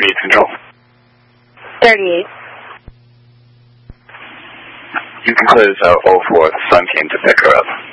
38 Control. 38. You can clear this out 04. The son came to pick her up.